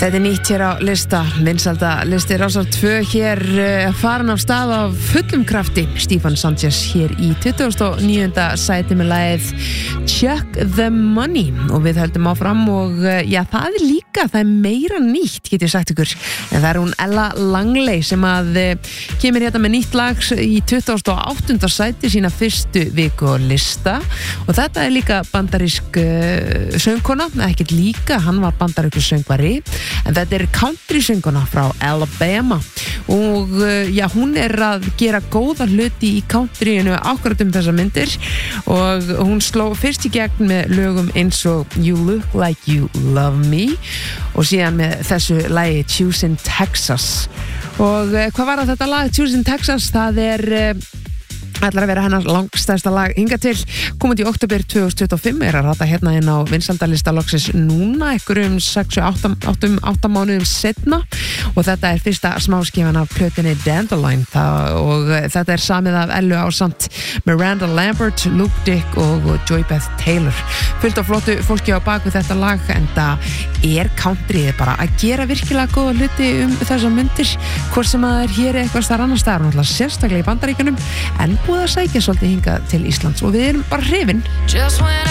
Þetta nýtt hér á lista, vinsælda listi Rásar 2 hér farin af stað af fullum krafti. Stefán Sanchez hér í 29. sæti með lagið Chuck the Money og við höldum áfram og já, það er meira nýtt, get ég sagt ykkur. En það hún Ella Langley sem að kemur hérna með nýtt lag í 28. sæti sína fyrstu viku á lista og þetta líka bandarísk söngkona, ekkert líka, hann var bandarískur söngvari. En þetta country sönguna frá Alabama og já, hún að gera góða hluti í countryinu akkurat þessar myndir og hún sló fyrst í gegn með lögum eins og You Look Like You Love Me og síðan með þessu lagi Choosing Texas og hvað var þetta lag Choosing Texas, það ætlar að vera hennar langstærsta lag hingað til, komið í október 2025 að rata hérna inn á vinsældalista loksins núna, einhverjum 6-8 mánuðum setna og þetta fyrsta smáskifan af plötunni Dandelion og þetta samið af Ellu ásamt Miranda Lambert, Luke Dick og Joy Beth Taylor. Fullt af flottu fólki á baku þetta lag en það countryið bara að gera virkilega góða hluti þessar myndir, hvort sem að hér eitthvað starf annars staðar, náttúrulega sérstaklega í Bandaríkjunum en búið að sækja svolítið hingað til Íslands og við erum bara hrifin.